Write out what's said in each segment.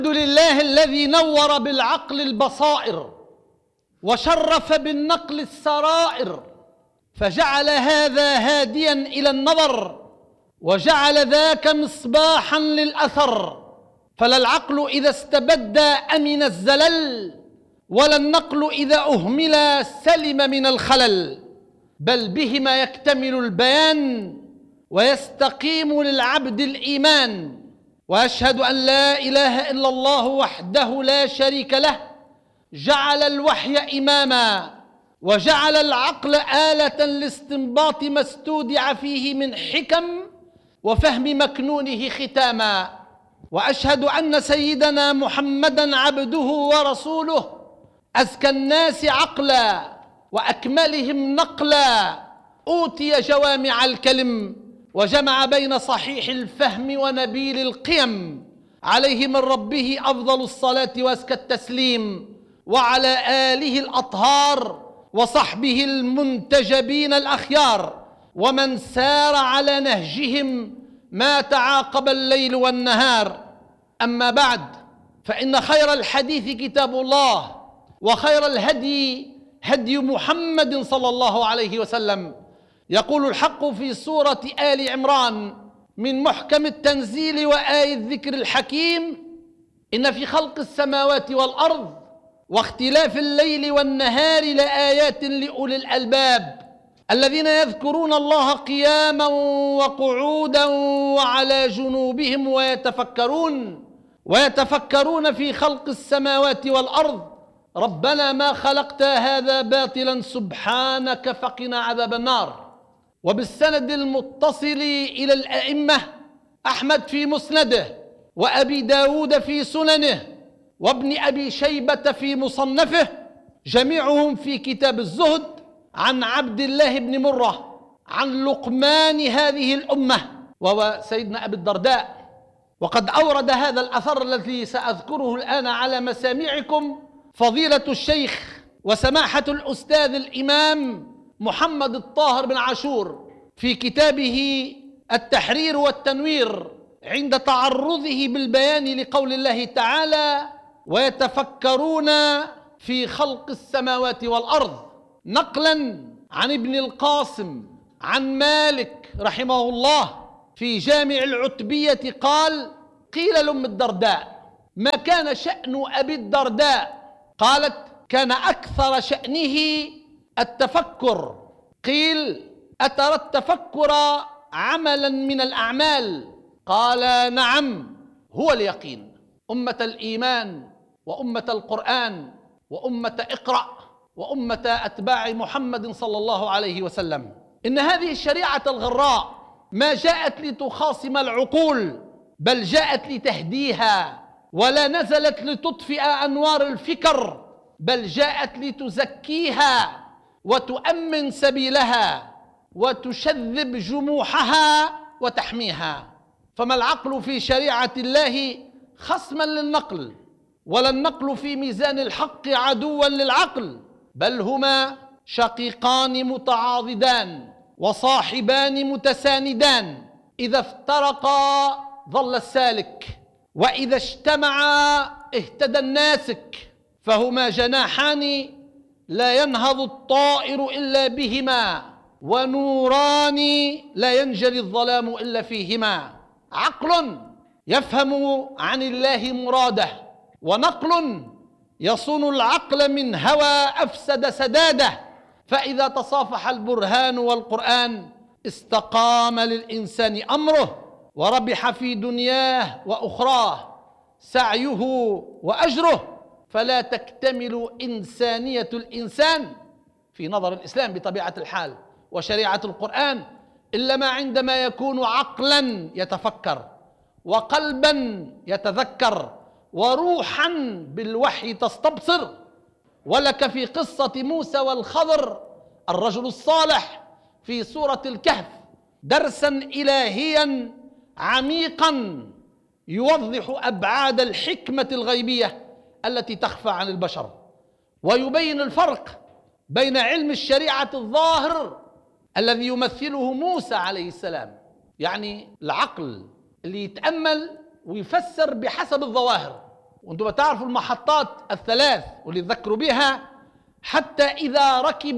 الحمد لله الذي نور بالعقل البصائر وشرف بالنقل السرائر، فجعل هذا هاديا إلى النظر وجعل ذاك مصباحا للأثر. فلا العقل إذا استبد أمن الزلل، ولا النقل إذا أهمل سلم من الخلل، بل بهما يكتمل البيان ويستقيم للعبد الإيمان. وأشهد أن لا إله إلا الله وحده لا شريك له، جعل الوحي إماما وجعل العقل آلة لاستنباط ما استودع فيه من حكم وفهم مكنونه ختاما. وأشهد أن سيدنا محمدًا عبده ورسوله، أزكى الناس عقلا وأكملهم نقلا، أوتي جوامع الكلم وجمع بين صحيح الفهم ونبيل القيم، عليه من ربه أفضل الصلاة وأزكى التسليم، وعلى آله الأطهار وصحبه المنتجبين الأخيار، ومن سار على نهجهم ما تعاقب الليل والنهار. أما بعد، فإن خير الحديث كتاب الله، وخير الهدي هدي محمد صلى الله عليه وسلم. يقول الحق في سورة آل عمران من محكم التنزيل وآي الذكر الحكيم: إن في خلق السماوات والأرض واختلاف الليل والنهار لآيات لأولي الألباب الذين يذكرون الله قياما وقعودا وعلى جنوبهم ويتفكرون في خلق السماوات والأرض ربنا ما خلقت هذا باطلا سبحانك فقنا عذاب النار. وبالسند المتصل إلى الأئمة أحمد في مسنده، وأبي داود في سننه، وابن أبي شيبة في مصنفه، جميعهم في كتاب الزهد، عن عبد الله بن مرة عن لقمان هذه الأمة وهو سيدنا أبي الدرداء. وقد أورد هذا الأثر الذي سأذكره الآن على مسامعكم فضيلة الشيخ وسماحة الأستاذ الإمام محمد الطاهر بن عاشور في كتابه التحرير والتنوير، عند تعرضه بالبيان لقول الله تعالى: ويتفكرون في خلق السماوات والأرض، نقلا عن ابن القاسم عن مالك رحمه الله في جامع العتبية قال: قيل لأم الدرداء: ما كان شأن أبي الدرداء؟ قالت: كان أكثر شأنه التفكر. قيل: أترى التفكر عملا من الأعمال؟ قال: نعم، هو اليقين. أمة الإيمان وأمة القرآن وأمة اقرأ وأمة أتباع محمد صلى الله عليه وسلم، إن هذه الشريعة الغراء ما جاءت لتخاصم العقول، بل جاءت لتهديها، ولا نزلت لتطفئ أنوار الفكر، بل جاءت لتزكيها وتؤمن سبيلها وتشذب جموحها وتحميها. فما العقل في شريعة الله خصما للنقل، ولا النقل في ميزان الحق عدوا للعقل، بل هما شقيقان متعاضدان وصاحبان متساندان، إذا افترقا ضل السالك، وإذا اجتمعا اهتدى الناسك، فهما جناحان لا ينهض الطائر إلا بهما، ونوران لا ينجلي الظلام إلا فيهما. عقل يفهم عن الله مراده، ونقل يصون العقل من هوى أفسد سداده. فإذا تصافح البرهان والقرآن استقام للإنسان أمره، وربح في دنياه وأخراه سعيه وأجره، فلا تكتمل إنسانية الإنسان في نظر الإسلام بطبيعة الحال وشريعة القرآن إلا ما عندما يكون عقلا يتفكر، وقلبا يتذكر، وروحا بالوحي تستبصر. ولك في قصة موسى والخضر الرجل الصالح في سورة الكهف درسا إلهيا عميقا يوضح أبعاد الحكمة الغيبية التي تخفى عن البشر، ويبين الفرق بين علم الشريعة الظاهر الذي يمثله موسى عليه السلام، يعني العقل اللي يتأمل ويفسر بحسب الظواهر، وانتم بتعرفوا المحطات الثلاث واللي ذكروا بها، حتى إذا ركب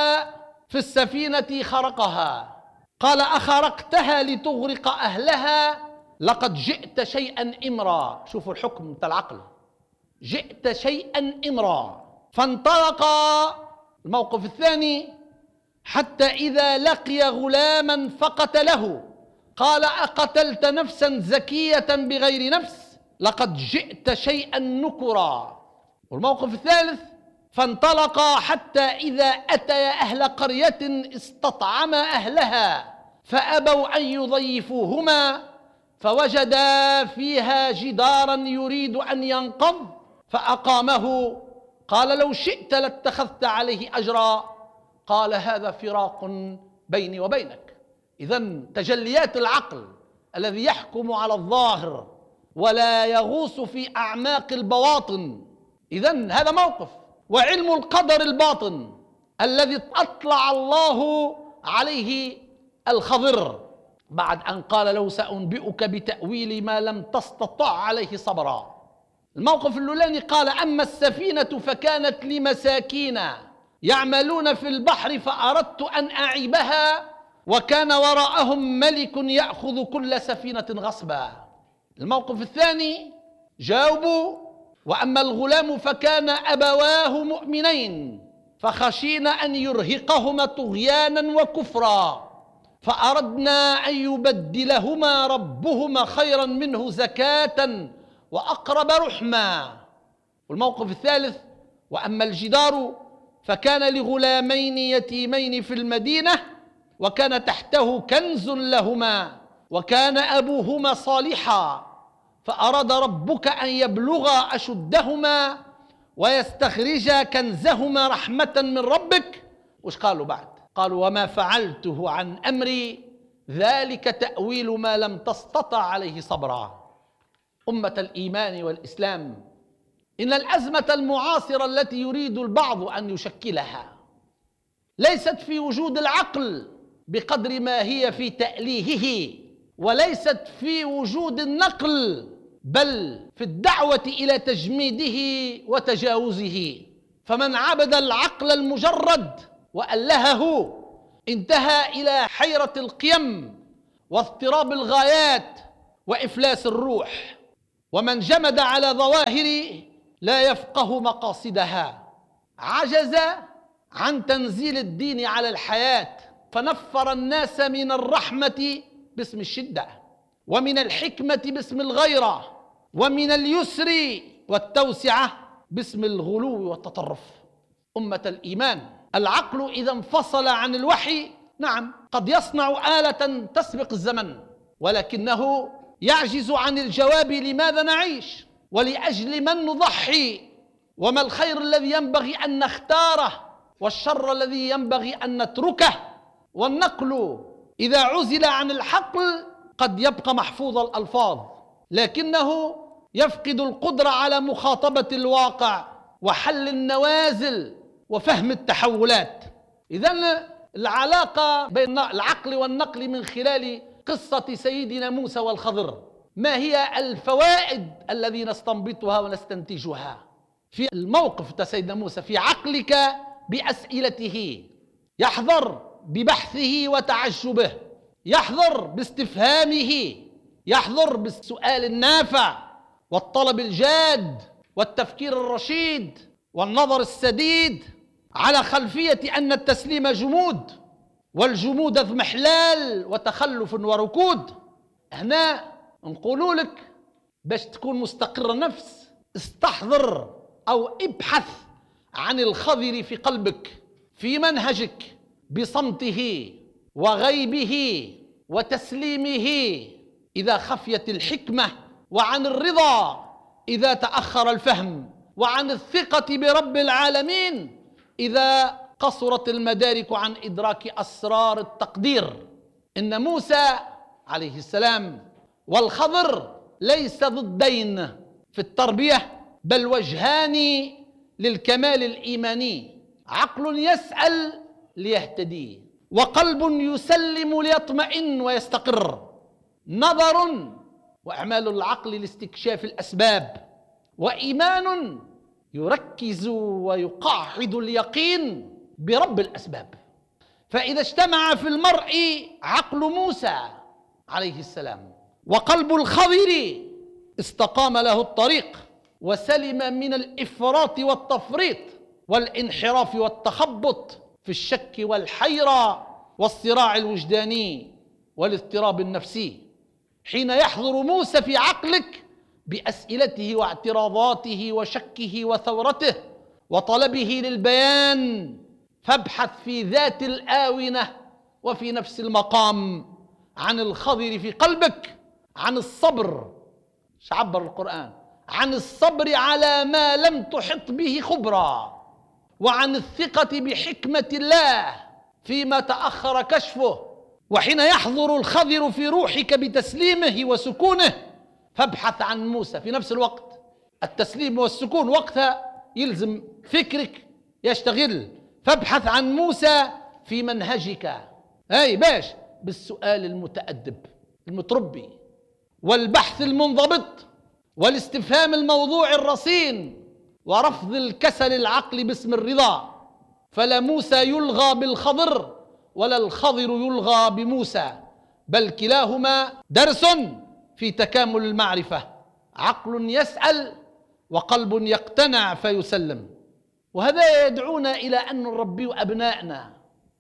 في السفينة خرقها قال أخرقتها لتغرق أهلها لقد جئت شيئا إمرا. شوفوا الحكم بتاع العقل، جئت شيئا إمرا. فانطلق. الموقف الثاني حتى إذا لقي غلاما فقتله قال أقتلت نفسا زكية بغير نفس لقد جئت شيئا نكرا. والموقف الثالث فانطلق حتى إذا أتيا أهل قرية استطعما أهلها فأبوا أن يضيفوهما فوجدا فيها جدارا يريد أن ينقض فأقامه قال لو شئت لاتخذت عليه أجرا قال هذا فراق بيني وبينك. إذن تجليات العقل الذي يحكم على الظاهر ولا يغوص في أعماق البواطن. إذن هذا موقف. وعلم القدر الباطن الذي أطلع الله عليه الخضر بعد أن قال له سأنبئك بتأويل ما لم تستطع عليه صبرا. الموقف الأولاني قال أما السفينة فكانت لمساكين يعملون في البحر فأردت أن أعيبها وكان وراءهم ملك يأخذ كل سفينة غصبا. الموقف الثاني جاوبوا وأما الغلام فكان أبواه مؤمنين فخشينا أن يرهقهما طغيانا وكفرا فأردنا أن يبدلهما ربهما خيرا منه زكاة وأقرب رحما. والموقف الثالث وأما الجدار فكان لغلامين يتيمين في المدينة وكان تحته كنز لهما وكان أبوهما صالحا فأراد ربك أن يبلغا أشدهما ويستخرجا كنزهما رحمة من ربك. وش قالوا بعد؟ قالوا وما فعلته عن أمري ذلك تأويل ما لم تستطع عليه صبرا. أمة الإيمان والإسلام، إن الأزمة المعاصرة التي يريد البعض أن يشكلها ليست في وجود العقل بقدر ما هي في تأليهه، وليست في وجود النقل بل في الدعوة إلى تجميده وتجاوزه. فمن عبد العقل المجرد وألهه انتهى إلى حيرة القيم واضطراب الغايات وإفلاس الروح، ومن جمد على ظواهر لا يفقه مقاصدها عجز عن تنزيل الدين على الحياة فنفر الناس من الرحمة باسم الشدة ومن الحكمة باسم الغيرة ومن اليسر والتوسعة باسم الغلو والتطرف. أمة الإيمان، العقل إذا انفصل عن الوحي نعم قد يصنع آلة تسبق الزمن، ولكنه يعجز عن الجواب لماذا نعيش ولأجل من نضحي وما الخير الذي ينبغي أن نختاره والشر الذي ينبغي أن نتركه. والنقل إذا عزل عن الحقل قد يبقى محفوظ الألفاظ لكنه يفقد القدرة على مخاطبة الواقع وحل النوازل وفهم التحولات. إذن العلاقة بين العقل والنقل من خلال قصة سيدنا موسى والخضر، ما هي الفوائد الذي نستنبطها ونستنتجها في الموقف سيدنا موسى؟ في عقلك بأسئلته، يحذر ببحثه وتعجبه، يحذر باستفهامه، يحذر بالسؤال النافع والطلب الجاد والتفكير الرشيد والنظر السديد على خلفية أن التسليم جمود والجمود اضمحلال وتخلف وركود. هنا نقولوا لك باش تكون مستقر النفس استحضر أو ابحث عن الخضر في قلبك في منهجك بصمته وغيبه وتسليمه إذا خفيت الحكمة، وعن الرضا إذا تأخر الفهم، وعن الثقة برب العالمين إذا قصرت المدارك عن إدراك أسرار التقدير. إن موسى عليه السلام والخضر ليس ضدين في التربية بل وجهان للكمال الإيماني، عقل يسأل ليهتدي وقلب يسلم ليطمئن ويستقر، نظر وإعمال العقل لاستكشاف الأسباب وإيمان يركز ويقعد اليقين برب الأسباب. فإذا اجتمع في المرء عقل موسى عليه السلام وقلب الخضر استقام له الطريق وسلم من الإفراط والتفريط والانحراف والتخبط في الشك والحيرة والصراع الوجداني والاضطراب النفسي. حين يحضر موسى في عقلك بأسئلته واعتراضاته وشكه وثورته وطلبه للبيان، فابحث في ذات الآونة وفي نفس المقام عن الخضر في قلبك، عن الصبر. عبر القرآن عن الصبر على ما لم تحط به خبرا، وعن الثقة بحكمة الله فيما تأخر كشفه. وحين يحضر الخضر في روحك بتسليمه وسكونه، فابحث عن موسى في نفس الوقت. التسليم والسكون وقتها يلزم فكرك يشتغل، فابحث عن موسى في منهجك. باش بالسؤال المتأدب المتربي والبحث المنضبط والاستفهام الموضوع الرصين ورفض الكسل العقلي باسم الرضا. فلا موسى يلغى بالخضر ولا الخضر يلغى بموسى، بل كلاهما درس في تكامل المعرفة. عقل يسأل وقلب يقتنع فيسلم. وهذا يدعونا إلى أن نربي أبنائنا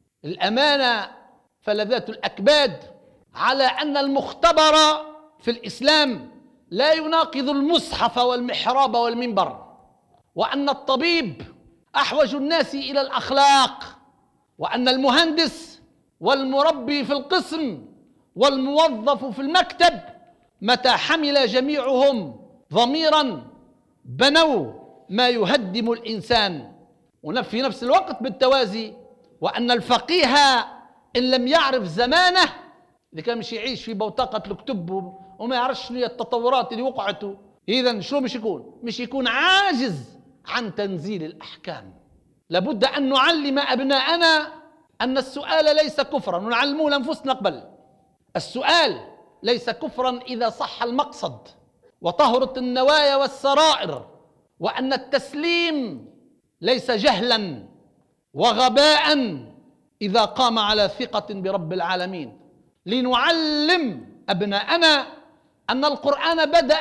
الأمانة فلذات الأكباد، على أن المختبر في الإسلام لا يناقض المصحف والمحراب والمنبر، وأن الطبيب أحوج الناس إلى الأخلاق، وأن المهندس والمربي في القسم والموظف في المكتب متى حمل جميعهم ضميرا بنوا ما يهدم الإنسان. وفي نفس الوقت بالتوازي وأن الفقيه إن لم يعرف زمانه، إذا كان مش يعيش في بوتقة الكتب وما يعرفش التطورات اللي وقعته، إذن شو مش يكون عاجز عن تنزيل الأحكام. لابد أن نعلم أبناءنا أن السؤال ليس كفرا، ونعلمه لأنفسنا قبل. السؤال ليس كفرا إذا صح المقصد وطهرت النوايا والسرائر، وأن التسليم ليس جهلا وغباء إذا قام على ثقة برب العالمين. لنعلم أبناءنا أن القرآن بدأ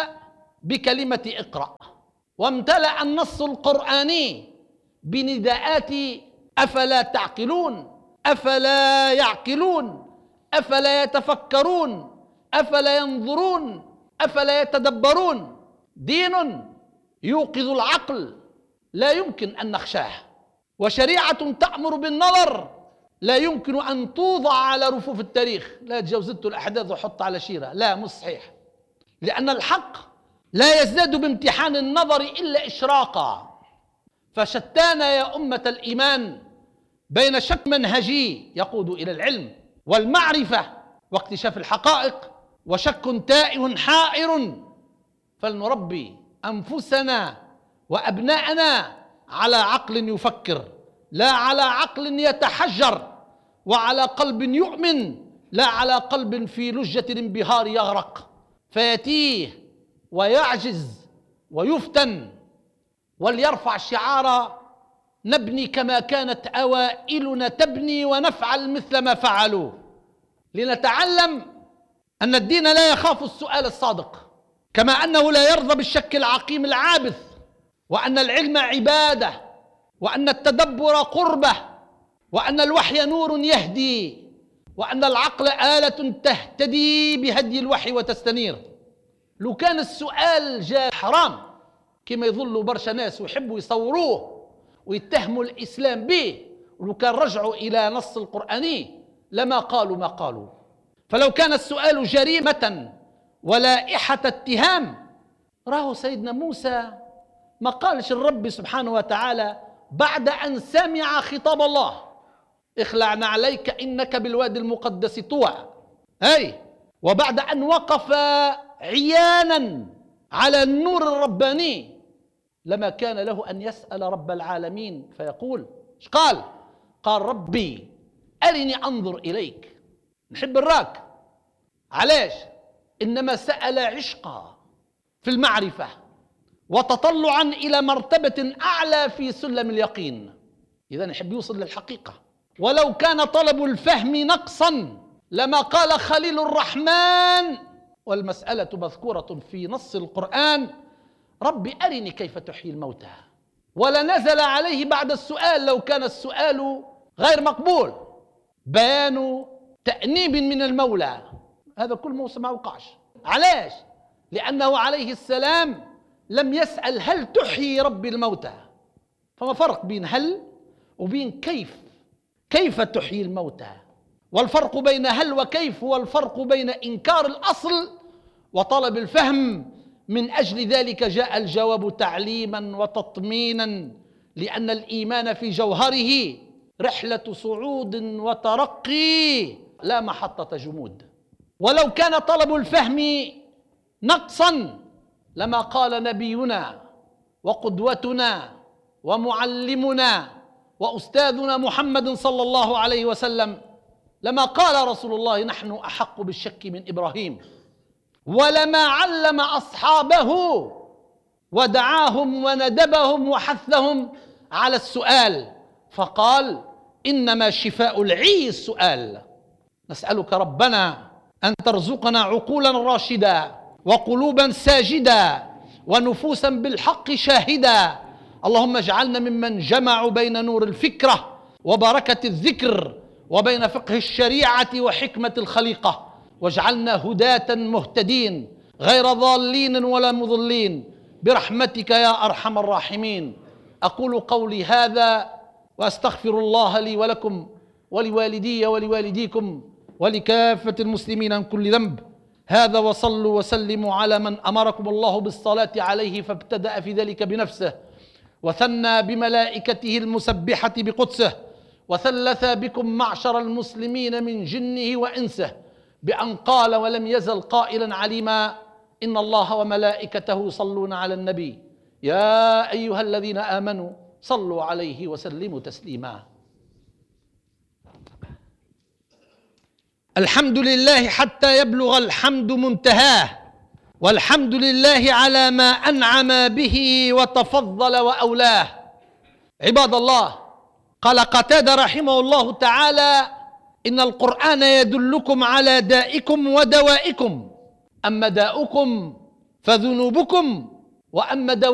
بكلمة اقرأ، وامتلأ النص القرآني بنداءات أفلا تعقلون، أفلا يعقلون، أفلا يتفكرون، أفلا ينظرون، أفلا يتدبرون. دين يوقظ العقل لا يمكن أن نخشاه، وشريعة تأمر بالنظر لا يمكن أن توضع على رفوف التاريخ. لا تجاوزت الأحداث وحط على شيرة، لا مش صحيح، لأن الحق لا يزداد بامتحان النظر إلا إشراقا. فشتان يا أمة الإيمان بين شك منهجي يقود إلى العلم والمعرفة واكتشاف الحقائق، وشك تائه حائر. فلنربي أنفسنا وأبناءنا على عقل يفكر، لا على عقل يتحجر، وعلى قلب يؤمن، لا على قلب في لجة الانبهار يغرق فيتيه ويعجز ويفتن. وليرفع شعار نبني كما كانت أوائلنا تبني ونفعل مثل ما فعلوا، لنتعلم أن الدين لا يخاف السؤال الصادق، كما أنه لا يرضى بالشك العقيم العابث، وأن العلم عبادة، وأن التدبر قربة، وأن الوحي نور يهدي، وأن العقل آلة تهتدي بهدي الوحي وتستنير. لو كان السؤال جاء حرام كما يظل برشا ناس ويحبوا يصوروه ويتهموا الإسلام به، ولو كان رجعوا إلى نص القرآني لما قالوا ما قالوا. فلو كان السؤال جريمة ولائحة اتهام، راه سيدنا موسى ما قالش الرب سبحانه وتعالى بعد أن سمع خطاب الله اخلعنا عليك إنك بالوادي المقدس طوى، وبعد أن وقف عيانا على النور الرباني، لما كان له أن يسأل رب العالمين فيقول ايش قال؟ قال ربي أرني أنظر إليك. نحب نراك. علاش؟ إنما سأل عشقا في المعرفة وتطلعا إلى مرتبة أعلى في سلم اليقين. إذا يحب يوصل للحقيقة. ولو كان طلب الفهم نقصا لما قال خليل الرحمن، والمسألة مذكورة في نص القرآن: رب أرني كيف تحيي الموتى. ولنزل عليه بعد السؤال لو كان السؤال غير مقبول بيان تأنيب من المولى. هذا كل موسى ما وقعش. علاش؟ لأنه عليه السلام لم يسأل هل تحيي رب الموتى. فما فرق بين هل وبين كيف تحيي الموتى؟ والفرق بين هل وكيف هو الفرق بين إنكار الأصل وطلب الفهم. من أجل ذلك جاء الجواب تعليما وتطمينا، لأن الإيمان في جوهره رحلة صعود وترقي لا محطة جمود. ولو كان طلب الفهم نقصا لما قال نبينا وقدوتنا ومعلمنا وأستاذنا محمد صلى الله عليه وسلم، لما قال رسول الله: نحن أحق بالشك من إبراهيم. ولما علم أصحابه ودعاهم وندبهم وحثهم على السؤال، فقال: إنما شفاء العي السؤال. نسألك ربنا أن ترزقنا عقولا راشدة وقلوبا ساجدة ونفوسا بالحق شاهدة. اللهم اجعلنا ممن جمعوا بين نور الفكرة وبركة الذكر وبين فقه الشريعة وحكمة الخليقة، واجعلنا هداة مهتدين غير ضالين ولا مضلين برحمتك يا أرحم الراحمين. أقول قولي هذا وأستغفر الله لي ولكم ولوالدي ولوالديكم ولكافة المسلمين عن كل ذنب. هذا، وصلوا وسلموا على من أمركم الله بالصلاة عليه فابتدأ في ذلك بنفسه، وثنى بملائكته المسبحة بقدسه، وثلث بكم معشر المسلمين من جنه وإنسه بأن قال ولم يزل قائلا عليما: إن الله وملائكته يصلون على النبي يا أيها الذين آمنوا صلوا عليه وسلموا تسليما. الحمد لله حتى يبلغ الحمد منتهاه، والحمد لله على ما أنعم به وتفضل وأولاه. عباد الله، قال قتادة رحمه الله تعالى: إن القرآن يدلكم على دائكم ودوائكم، أما داؤكم فذنوبكم، وأما